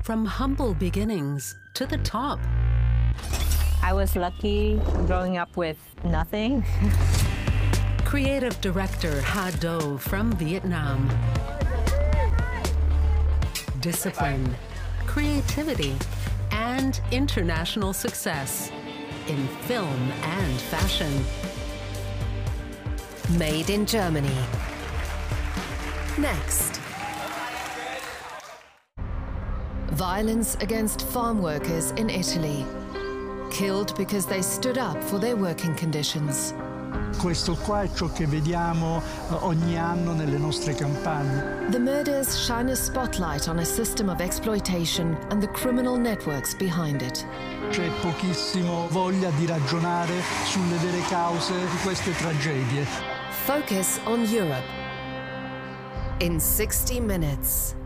From humble beginnings to the top. I was lucky growing up with nothing. Creative director Ha Do from Vietnam. Discipline, creativity, and international success in film and fashion. Made in Germany. Next. Violence against farm workers in Italy. Killed because they stood up for their working conditions. Questo qua è ciò che vediamo ogni anno nelle nostre campagne. The murders shine a spotlight on a system of exploitation and the criminal networks behind it. C'è pochissimo voglia di ragionare sulle vere cause di queste tragedie. Focus on Europe in 60 minutes.